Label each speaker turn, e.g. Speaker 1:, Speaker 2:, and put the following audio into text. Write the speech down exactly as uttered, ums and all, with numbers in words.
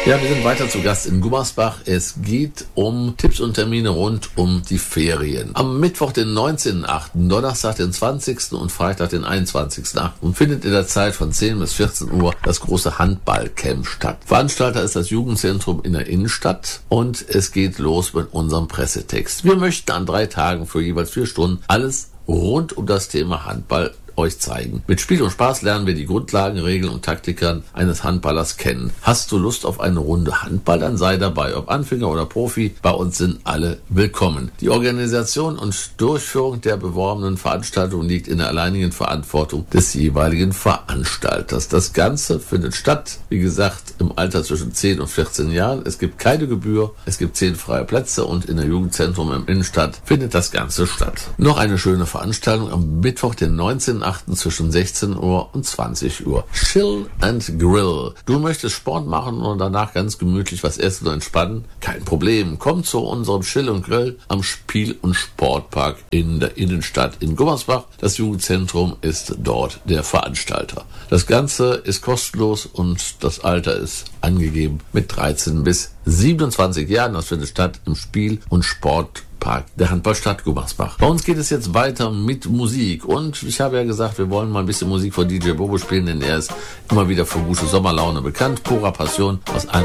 Speaker 1: Ja, wir sind weiter zu Gast in Gummersbach. Es geht um Tipps und Termine rund um die Ferien. Am Mittwoch, den neunzehnten achten, Donnerstag, den zwanzigsten und Freitag, den einundzwanzigsten achten findet in der Zeit von zehn bis vierzehn Uhr das große Handballcamp statt. Veranstalter ist das Jugendzentrum in der Innenstadt und es geht los mit unserem Pressetext. Wir möchten an drei Tagen für jeweils vier Stunden alles rund um das Thema Handball euch zeigen. Mit Spiel und Spaß lernen wir die Grundlagen, Regeln und Taktiken eines Handballers kennen. Hast du Lust auf eine Runde Handball, dann sei dabei. Ob Anfänger oder Profi, bei uns sind alle willkommen. Die Organisation und Durchführung der beworbenen Veranstaltung liegt in der alleinigen Verantwortung des jeweiligen Veranstalters. Das Ganze findet statt, wie gesagt, im Alter zwischen zehn und vierzehn Jahren. Es gibt keine Gebühr, es gibt zehn freie Plätze und in der Jugendzentrum im Innenstadt findet das Ganze statt. Noch eine schöne Veranstaltung am Mittwoch, den neunzehnten achten zwischen sechzehn Uhr und zwanzig Uhr. Chill and Grill. Du möchtest Sport machen und danach ganz gemütlich was essen und entspannen? Kein Problem. Komm zu unserem Chill und Grill am Spiel- und Sportpark in der Innenstadt in Gummersbach. Das Jugendzentrum ist dort der Veranstalter. Das Ganze ist kostenlos und das Alter ist angegeben mit dreizehn bis siebenundzwanzig Jahren. Das findet statt im Spiel- und Sportpark der Handballstadt Gummersbach. Bei uns geht es jetzt weiter mit Musik und ich habe ja gesagt, wir wollen mal ein bisschen Musik von D J Bobo spielen, denn er ist immer wieder für gute Sommerlaune bekannt. Pura Passion aus einem